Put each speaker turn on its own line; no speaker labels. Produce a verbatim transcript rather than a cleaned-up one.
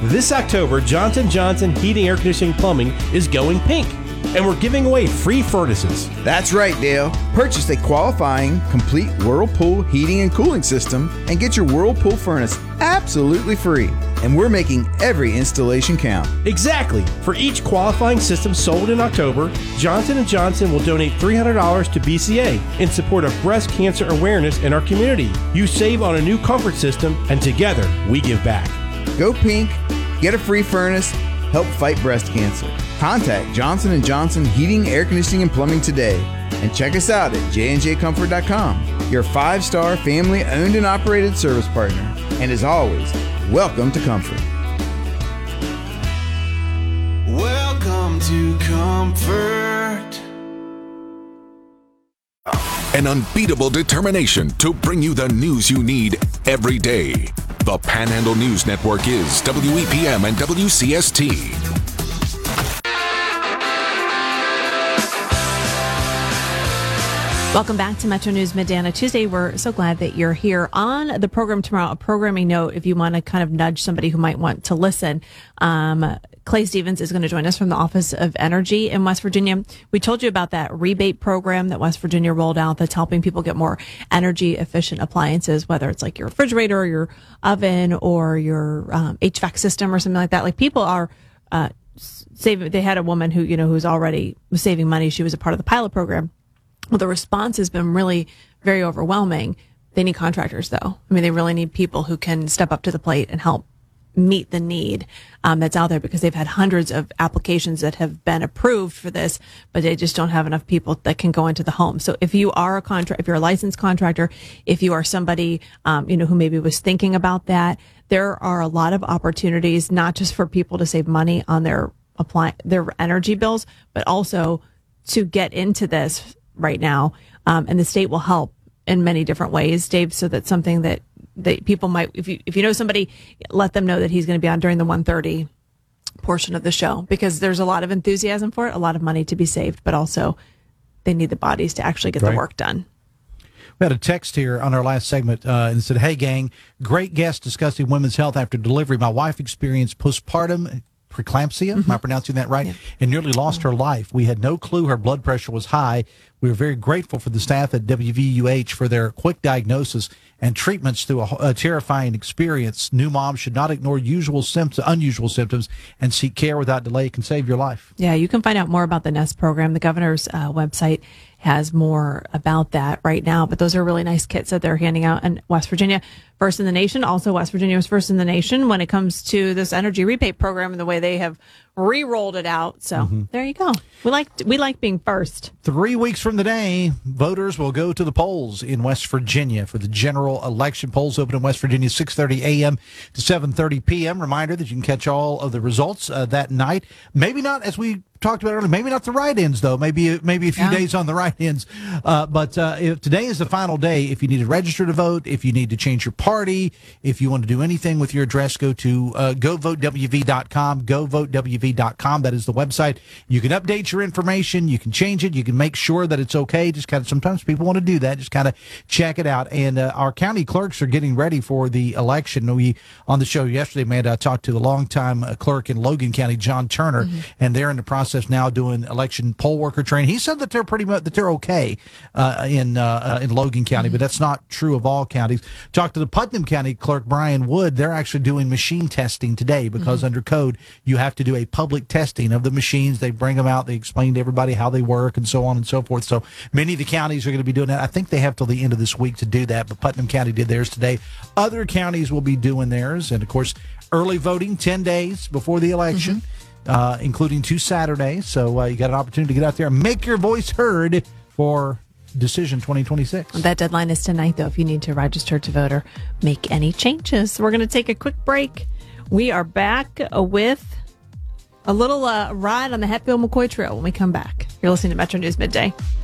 This October, Johnson and Johnson Heating, Air Conditioning, Plumbing is going pink. And we're giving away free furnaces.
That's right, Dale. Purchase a qualifying, complete Whirlpool heating and cooling system and get your Whirlpool furnace absolutely free. And we're making every installation count.
Exactly. For each qualifying system sold in October, Johnson and Johnson will donate three hundred dollars to B C A in support of breast cancer awareness in our community. You save on a new comfort system, and together we give back.
Go pink, get a free furnace, help fight breast cancer. Contact Johnson and Johnson Heating, Air Conditioning, and Plumbing today. And check us out at j and j comfort dot com, your five-star family-owned and operated service partner. And as always, welcome to Comfort.
Welcome to Comfort.
An unbeatable determination to bring you the news you need every day. The Panhandle News Network is W E P M and W C S T.
Welcome back to Metro News Midday on a Tuesday. We're so glad that you're here. On the program tomorrow, a programming note, if you want to kind of nudge somebody who might want to listen, um, Clay Stevens is going to join us from the Office of Energy in West Virginia. We told you about that rebate program that West Virginia rolled out that's helping people get more energy efficient appliances, whether it's like your refrigerator or your oven or your um, H V A C system or something like that. Like people are uh, saving. They had a woman who, you know, who's already was saving money. She was a part of the pilot program. Well, the response has been really very overwhelming. They need contractors, though. I mean, they really need people who can step up to the plate and help meet the need um, that's out there, because they've had hundreds of applications that have been approved for this, but they just don't have enough people that can go into the home. So if you are a contract, if you're a licensed contractor, if you are somebody, um, you know, who maybe was thinking about that, there are a lot of opportunities, not just for people to save money on their apply their energy bills, but also to get into this right now. Um, and the state will help in many different ways, Dave, so that's something that, that people might, if you, if you know somebody, let them know that he's going to be on during the one thirty portion of the show, because there's a lot of enthusiasm for it, a lot of money to be saved, but also they need the bodies to actually get right. the work done.
We had a text here on our last segment uh, and it said, "Hey gang, great guest discussing women's health after delivery. My wife experienced postpartum preeclampsia, mm-hmm. am I pronouncing that right? Yeah. And nearly lost her life. We had no clue her blood pressure was high. We were very grateful for the staff at W V U H for their quick diagnosis and treatments through a, a terrifying experience. New moms should not ignore usual symptoms, unusual symptoms, and seek care without delay. It can save your life."
Yeah, you can find out more about the Nest program. The governor's uh, website has more about that right now, but those are really nice kits that they're handing out in West Virginia. First in the nation. Also, West Virginia was first in the nation when it comes to this energy rebate program and the way they have re-rolled it out. So mm-hmm. there you go. We like we like being first.
Three weeks from today, voters will go to the polls in West Virginia for the general election. Polls open in West Virginia six thirty a.m. to seven thirty p.m. Reminder that you can catch all of the results uh, that night. Maybe not, as we talked about earlier, maybe not the write-ins, though. Maybe maybe a few yeah. days on the write-ins. Uh, but uh, if today is the final day. If you need to register to vote, if you need to change your party, if you want to do anything with your address, go to uh, go vote w v dot com, go vote w v dot com. That is the website. You can update your information. You can change it. You can make sure that it's okay. Just kind of, sometimes people want to do that. Just kind of check it out. And uh, our county clerks are getting ready for the election. We, on the show yesterday, Amanda, I talked to the longtime uh, clerk in Logan County, John Turner, mm-hmm. and they're in the process now doing election poll worker training. He said that they're pretty much, that they're okay uh, in uh, in Logan County, mm-hmm. but that's not true of all counties. Talked to the Putnam County clerk, Brian Wood. They're actually doing machine testing today because mm-hmm. under code, you have to do a public testing of the machines. They bring them out. They explain to everybody how they work and so on and so forth. So many of the counties are going to be doing that. I think they have till the end of this week to do that, but Putnam County did theirs today. Other counties will be doing theirs. And, of course, early voting ten days before the election. Mm-hmm. Uh, including two Saturdays. So uh, you got an opportunity to get out there and make your voice heard for Decision twenty twenty-six.
That deadline is tonight, though, if you need to register to vote or make any changes. We're going to take a quick break. We are back with a little uh, ride on the Hatfield-McCoy Trail when we come back. You're listening to Metro News Midday.